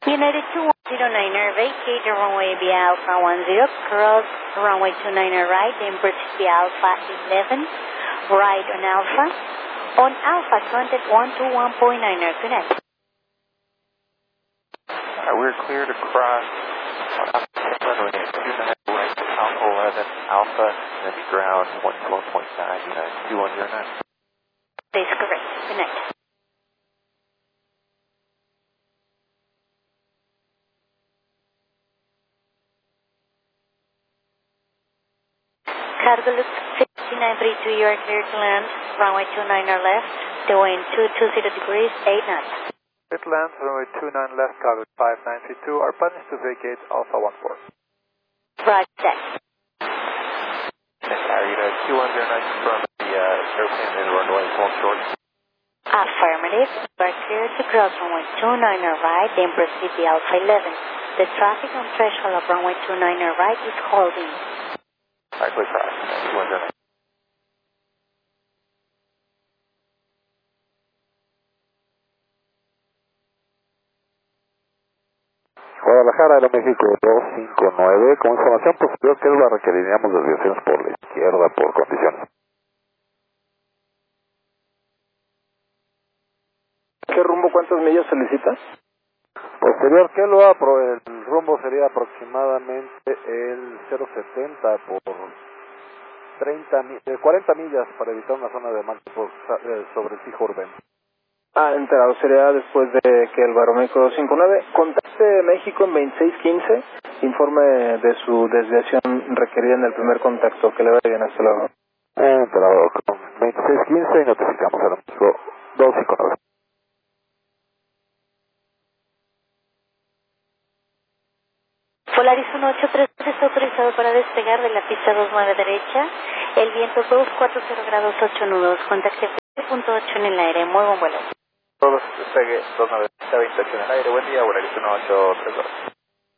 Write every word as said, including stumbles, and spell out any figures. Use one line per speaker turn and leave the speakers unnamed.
United two one zero niner, vacate the runway via Alpha one zero, cross runway two niner right, then proceed via Alpha eleven, right on Alpha. On Alpha, contact one two one point nine, connect.
Uh, we're clear to cross runway two nine right, Alpha eleven, Alpha, and then ground one twelve point nine, United two one zero nine.
That is correct, connect. Cargo look fifty-nine three two, you are clear to land. Runway two niner left, the wind two two zero degrees, eight knots.
It lands runway two nine left, cargo five nine three two. Our plan is to vacate Alpha one four.
Roger that.
And uh, United two one zero nine confirm the uh, airplane in runway full short.
Affirmative. You are clear to cross runway two niner right, then proceed via Alpha eleven. The traffic on threshold of runway two niner right is holding.
Alright, clear cross. two one zero nine.
Guadalajara, Aeroméxico dos cinco nueve, con información posterior que la requeriríamos desviaciones por la izquierda por condiciones.
¿Qué rumbo, cuántas millas solicita?
Posterior que lo el rumbo sería aproximadamente el cero setenta por treinta, cuarenta millas para evitar una zona de mal por, eh, sobre el fijo urbano.
Ah, enterado, sería después de que el barómetro dos cinco nueve contacte México en veintiséis quince, informe de su desviación requerida en el primer contacto, que le vaya bien, hasta luego.
Eh, enterado, con veintiséis quince y notificamos a México dos cinco nueve.
Polaris uno ocho tres está autorizado para despegar de la pista dos nueve derecha, el viento dos cuatro cero grados ocho nudos, contacte punto ocho en el aire, muy buen vuelo.
Todos despegue dos nueve veintiocho en el aire, buen día, Polaris uno ocho tres dos.